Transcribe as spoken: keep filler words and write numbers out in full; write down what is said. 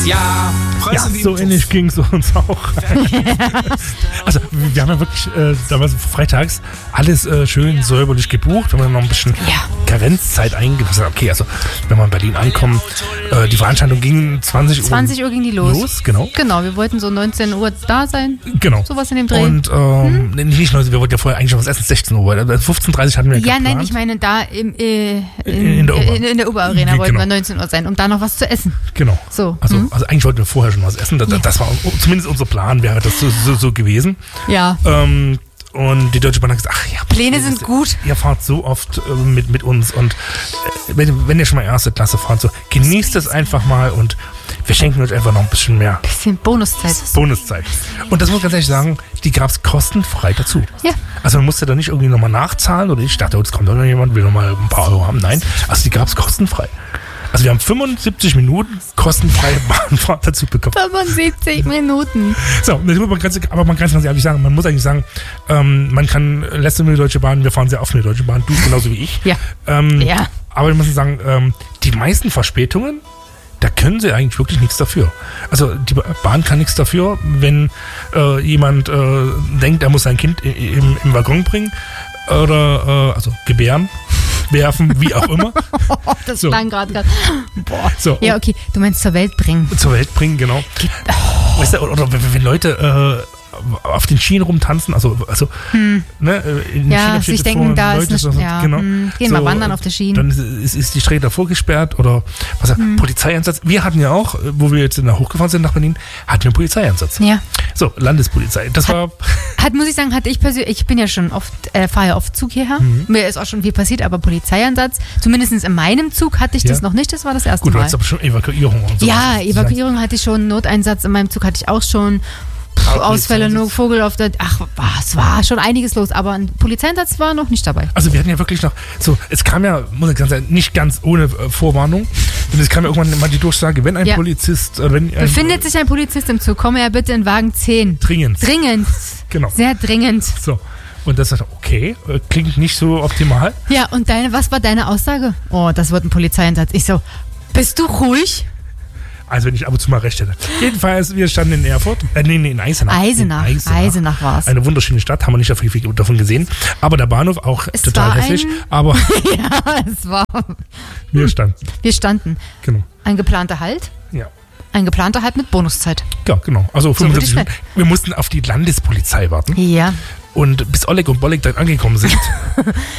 Ja, ja, so ähnlich ging es uns auch. Also wir haben ja wirklich äh, damals freitags alles äh, schön säuberlich gebucht. Wir haben noch ein bisschen ja. Karenzzeit eingelassen. Okay, also wenn wir in Berlin ankommen, äh, die Veranstaltung ging zwanzig Uhr. zwanzig Uhr ging die los. los. Genau. Genau, wir wollten so neunzehn Uhr da sein. Genau. Sowas in dem Dreh. Und ähm, hm? nicht neunzehn, wir wollten ja vorher eigentlich schon was essen, sechzehn Uhr. fünfzehn Uhr dreißig hatten wir ja geplant. Ja, nein, ich meine da im, äh, in, in der Ober. in, in der Oberarena wollten genau. wir neunzehn Uhr sein, um da noch was zu essen. Genau. So. Also, hm? also eigentlich wollten wir vorher schon was essen. Das, ja. das war zumindest unser Plan, wäre das so, so, so gewesen. Ja. Ähm, und die Deutsche Bahn hat gesagt, ach ja, Pläne sind ist, gut. Ihr fahrt so oft äh, mit, mit uns und äh, wenn, wenn ihr schon mal erste Klasse fahrt, so genießt es einfach mal und wir schenken euch einfach noch ein bisschen mehr. Bisschen Bonuszeit. Bonuszeit. Und das muss ich ganz ehrlich sagen, die gab es kostenfrei dazu. Ja. Also man musste da nicht irgendwie nochmal nachzahlen oder ich dachte, jetzt kommt doch noch jemand, will nochmal ein paar Euro haben. Nein, also die gab es kostenfrei. Also wir haben fünfundsiebzig Minuten kostenfreie Bahnfahrt dazu bekommen. fünfundsiebzig Minuten. So, man ganz, aber man kann es ganz ehrlich sagen, man muss eigentlich sagen, ähm, man kann letzte mit der Deutsche Bahn, wir fahren sehr oft mit der Deutschen Bahn, du genauso wie ich. Ja. Ähm, ja. Aber wir müssen sagen, ähm, die meisten Verspätungen, da können sie eigentlich wirklich nichts dafür. Also die Bahn kann nichts dafür, wenn äh, jemand äh, denkt, er muss sein Kind im, im Waggon bringen oder äh, also gebären. werfen, wie auch immer. Das so. klang gerade gerade. Boah. So. Ja, okay, du meinst zur Welt bringen. Zur Welt bringen, genau. Oh. Weißt du, oder, oder wenn Leute äh, auf den Schienen rumtanzen, also, also hm. ne, in den ja, sich denken, da Leute, ist eine, so, ja, genau. hm. Gehen so, mal wandern auf der Schiene. Dann ist, ist die Strecke davor gesperrt oder was hm. Polizeieinsatz. Wir hatten ja auch, wo wir jetzt nach hochgefahren sind nach Berlin, hatten wir einen Polizeieinsatz. Ja. So, Landespolizei. Das hat, war... Hat, muss ich sagen, hatte ich persönlich, ich bin ja schon oft, äh, fahre ja oft Zug hierher. Mhm. Mir ist auch schon viel passiert, aber Polizeieinsatz, zumindest in meinem Zug hatte ich ja. das noch nicht, das war das erste Gut, Mal. Gut, du hast aber schon Evakuierung und so. Ja, Evakuierung hatte ich schon, Noteinsatz in meinem Zug hatte ich auch schon. Puh, Ausfälle, nur Vogel auf der. Ach, es war schon einiges los, aber ein Polizeieinsatz war noch nicht dabei. Also, wir hatten ja wirklich noch. So, es kam ja, muss ich ganz sagen, nicht ganz ohne äh, Vorwarnung. Und es kam ja irgendwann mal die Durchsage, wenn ein ja. Polizist. Äh, wenn ein, Befindet sich ein Polizist im Zug, komme er bitte in Wagen zehn. Dringend. Dringend. Genau. Sehr dringend. So. Und das ist okay, äh, klingt nicht so optimal. Ja, und deine, was war deine Aussage? Oh, das wird ein Polizeieinsatz. Ich so, bist du ruhig? Also wenn ich ab und zu mal recht hätte. Jedenfalls, wir standen in Erfurt, äh, nee, nee, in Eisenach. Eisenach, in Eisenach. Eisenach war es. Eine wunderschöne Stadt, haben wir nicht so viel, viel davon gesehen. Aber der Bahnhof auch es total hässlich. Ein... Aber ja, es war... Wir standen. Wir standen. Genau. Ein geplanter Halt. Ja. Ein geplanter Halt mit Bonuszeit. Ja, genau. Also fünfundsiebzig so Minuten. Wir mussten auf die Landespolizei warten. Ja. Und bis Oleg und Bolek dann angekommen sind,